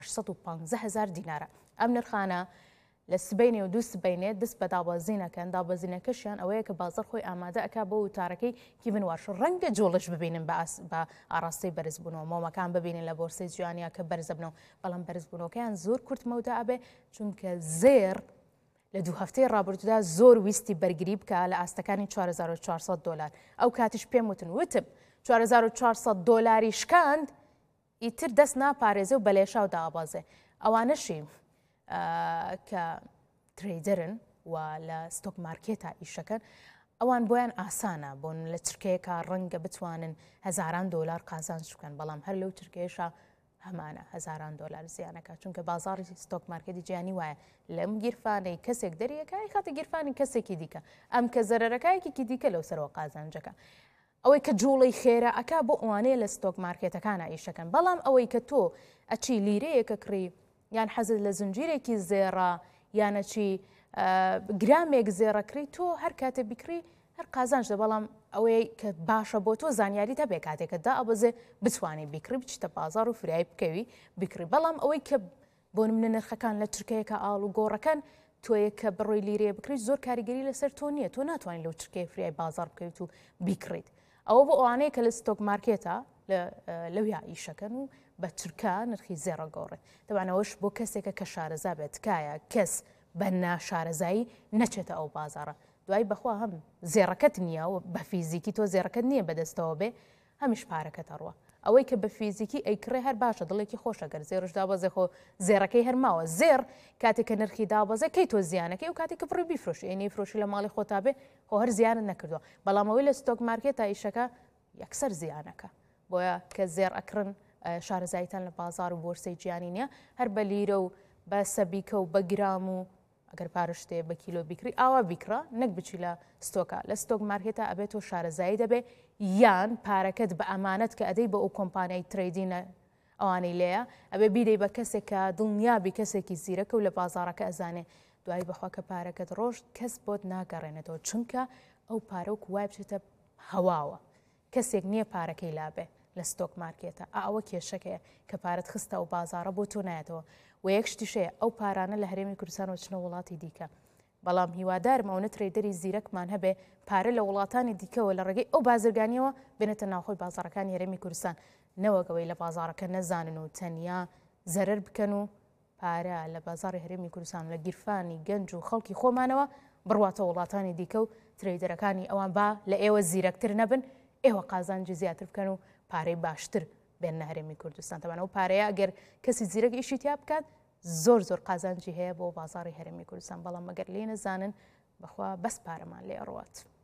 815,000 دینارە. ئەم نرخانە لە سبەینێ و دوو سبەینێ دەست بە دابەزینەکەن. دابەزینەکەشیان ئەوەیە کە بازار خۆی ئامادە ئەکا بۆ وتارەکەی کیڤنواش ڕەنگە جۆڵش ببینن بە ئاراستەی بەرزبوونەوە، مۆمەکان ببینن لە بۆرسەی جوانیا کە بەرزە بنەوە، بەڵام بەرزبوونەوەکەیان زۆر کورتمەودا ئەبێ، چونکە زێر لە دوو هەفتەی ڕابردوودا زۆر ویستی بەرگری بکە لە ئاستەکانی 4400 دلار. ئەو کاتیش پێم وتم 4400 دلاری شکاند ئیتر دەست ناپارێزێ و بەلێشاو دابازێ. ئەوانەشی کە تریدەرن و لە ستۆک مارکێتە ئیشەکەن، ئەوان بۆیان ئاسانە بۆن لە چرکەیەکە ڕەنگە بتوانن هەزاران دلار قازانج بکەن، بەڵام هەر لەو چرکێشە هەمانە هەزاران دلار زیانەکە، چونکە بازاری ستۆک مارکێتی جیانی وایە لەم گیرفانەی کەسێک دەریەکەی خاتە گیرفانی کەسێکی دیکە، ئەم کە زەرەرەکایەکی دیکە لەو سەرەوە قازانجەکە. ئەوەی کە جوڵی خێرە ئەکا بۆ ئەوانەیە لە ستۆک مارکێتەکانە ئیشەکەن، بەڵام ئەوەی کە تۆ ئەچی لیرەیەکە کڕی یان حەزت لە زنجیرێکی زێڕە یانەچی گرامێک زێڕەکری، تۆ هەر کاتێ بیکری هەر قازانجدە، بەڵام ئەوەی کە باشە بۆ تۆ زانیاری هەبێ کاتێککە دا ئەبەزێ بتوانێت بیکری بچتە بازار و فرای بکەوی بیکری. بەڵام ئەوەی کە بۆ منە نرخەکان لە چرکەیەکە ئاڵ و گۆڕەکەن تۆیە کە بڕۆی لیرێ بکریت زۆر کاریگەری لەسەر تۆ نییە، تۆ ناتوانین لەو چرکەی فرای بازار بکەویت و بیکڕیت. ئەوە بۆ ئەوانەیە کە لە ستۆک مارکێتە لەویا ئیشەکەن و بە چرکە نرخی زێڕە گۆڕێت. دەبانەوەش بۆ کەسێکە کە شارەزا بێت تکایە کەس بە ناشارەزایی نەچێتە ئەو بازارە. دوای بەخوا هەم زێڕەکەت نییە و بە فیزیکی تۆ زێڕەکەت نییە بەدەستەوە بێ، هەمیش پارەکەت ئەڕوە. ئەوەی کە بە فیزیکی ئەیکڕێ هەر باشە، دڵێکی خۆشە گەر زێڕش دابەزێ خۆ زێڕەکەی هەرماوە. زێر کاتێک کە نرخی دابەزێ کەی تۆ زیانەکەی و کاتێک کە بڕی بیفرۆشی ئەینەی فرۆشی لە ماڵی خۆتا بێ خۆ هەر زیانت نەکردووە، بەڵام ئەوەی لە ستۆک مارکێتە ئیشەکە یەکسەر زیانەکە. بۆیە کە زێر ئەکڕن شارەزاییتان لە بازار و بۆرسەی جیانی نییە، هەر بە لیرە و بە سەبیکە و بە گرام و ئەگەر پارشتێ بە کیلۆ بیکری ئاوا بیکڕە، نەک بچی لە ستۆکە. لە ستۆک مارکێتە ئەبێت تۆ شارەزایی دەبێ یان پارەکەت بە ئەمانەت کە ئەدەی بە ئەو کۆمپانیای تریدینە ئەوانەی لەیە ئەبێ بیدەی بە کەسێک کە دڵنیابی کەسێکی زیرەکە و لە بازارەکە ئەزانێ دوای بەخوا کە پارەکەت ڕۆژ کەس بۆت ناگەڕێنێتەوە، چونکە ئەو پارە و وای بچێتە هەواوە، کەسێک نییە پارەکەی لابێ لە ستۆک مارکێتە. ئەوە کێشەکەیە کە پارەت خستە و بازارە بۆ تۆ نایەتەوە. و یەک شتیشەیە ئەو پارانە لە هەرێمی کوردستانەوە چنە وڵاتی دیکە، بەڵام هیوادارم ئەو ترێدەری زیرەکمان هەبێ پارە لە وڵاتانی دیکەوە لە ڕێگەی ئەو بازرگانیەوە بێنێتە ناوخۆی بازارەکانی هەرێمی کوردستان، نەوەگەوەی لە بازارەکە نەزانن و تەنیا زەرەر بکەن و پارە لە بازاری هەرێمی کوردستان لە گیرفانی گەنج و خەڵکی خۆمانەوە بڕواتە وڵاتانی دیکە و ترێدەرەکانی ئەوان با لە ئێوە زیرەکتر نەبن، ئێوە قازانجی زیاتر بکەن و پارەی باشتر بێنە هەرێمی کوردستان. تەمانە و پارەیە ئەگەر کەسی زیرەک ئیشی تیا بکات زۆر قازانجی هەیە بۆ بازاری هەرێمی کوردستان، بەڵام ئەگەر لێ نەزانن بەخوا بەس پارەمان لێ ئەڕوات.